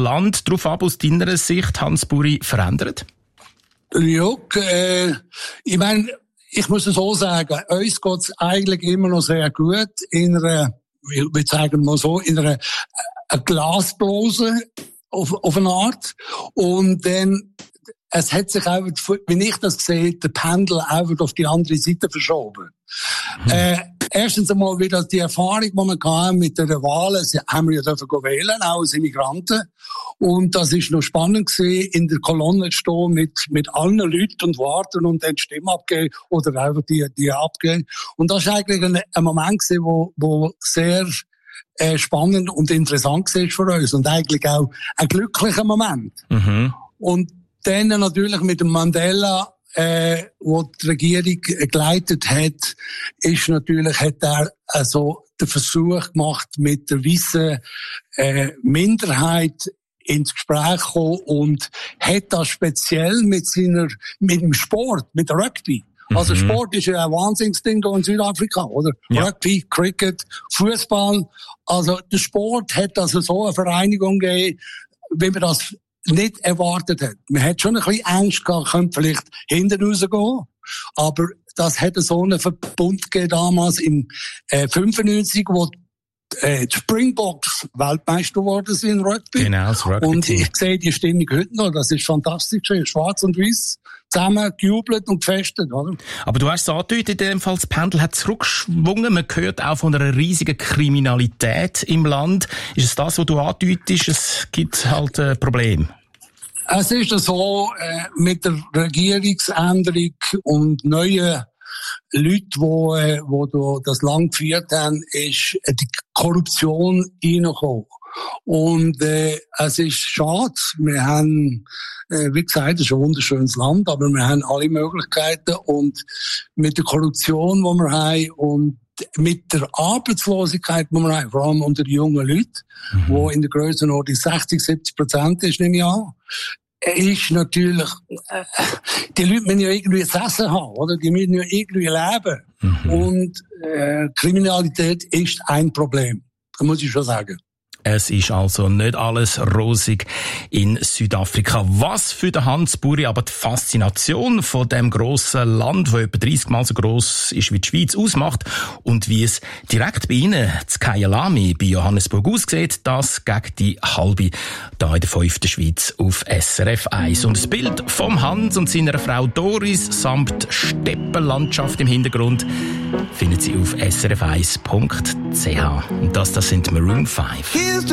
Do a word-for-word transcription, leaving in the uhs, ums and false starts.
Land darauf ab, aus deiner Sicht, Hans Buri, verändert? Ja, äh, ich meine, ich muss es so sagen, uns geht's eigentlich immer noch sehr gut in einer, wir sagen mal so, in einer, einer Glasblase auf, auf eine Art. Und dann, es hat sich auch, wie ich das sehe, der Pendel auch auf die andere Seite verschoben. Mhm. Äh, erstens einmal wieder die Erfahrung, die wir hatten mit den Wahlen, haben wir ja dürfen wählen, auch als Immigranten. Und das ist noch spannend gewesen, in der Kolonne zu stehen mit, mit allen Leuten und warten und dann Stimme abgeben oder einfach die, die abgeben. Und das war eigentlich ein, ein Moment gewesen, wo, wo sehr, äh, spannend und interessant war für uns und eigentlich auch ein glücklicher Moment. Mhm. Und dann natürlich mit dem Mandela, äh, wo die Regierung geleitet hat, ist natürlich, hat er also den Versuch gemacht, mit der weißen äh, Minderheit ins Gespräch kommen und hat das speziell mit seiner, mit dem Sport, mit Rugby. Mhm. Also Sport ist ja ein Wahnsinnsding hier in Südafrika, oder? Ja. Rugby, Cricket, Fußball. Also der Sport hat also so eine Vereinigung gegeben, wie man das nicht erwartet hat. Man hat schon ein bisschen Angst gehabt, könnte vielleicht hinten rausgehen. Aber das hat so einen Verbund gegeben damals im äh, fünfundneunzig, wo äh, die Springboks Weltmeister geworden sind in Rugby. Genau, das Rugby. Und ich sehe die Stimmung heute noch. Das ist fantastisch. Schwarz und Weiß zusammen gejubelt und gefestet, oder? Aber du hast es angedeutet, in dem Fall, das Pendel hat zurückgeschwungen. Man hört auch von einer riesigen Kriminalität im Land. Ist es das, was du andeutest? Es gibt halt ein Problem. Es ist so, äh, mit der Regierungsänderung und neuen Leuten, die, äh, die das Land geführt haben, ist die Korruption reingekommen. Und äh, es ist schade. Wir haben, äh, wie gesagt, es ist ein wunderschönes Land, aber wir haben alle Möglichkeiten. Und mit der Korruption, die wir haben, und mit der Arbeitslosigkeit, die wir haben, vor allem unter den jungen Leuten, mhm. wo in der Grössenordnung sechzig, siebzig Prozent ist, nehme ich an, ist natürlich, äh, die Leute müssen ja irgendwie zu essen haben, oder? Die müssen ja irgendwie leben. Mhm. Und äh, Kriminalität ist ein Problem. Das muss ich schon sagen. Es ist also nicht alles rosig in Südafrika. Was für den Hans Buri aber die Faszination von dem grossen Land, das etwa dreißig Mal so gross ist wie die Schweiz, ausmacht und wie es direkt bei Ihnen, zu Kyalami, bei Johannesburg aussieht, das gegen die halbe da in der fünften Schweiz auf S R F eins. Und das Bild vom Hans und seiner Frau Doris samt Steppenlandschaft im Hintergrund finden Sie auf s r f eins punkt c h. Und das, das sind Maroon five.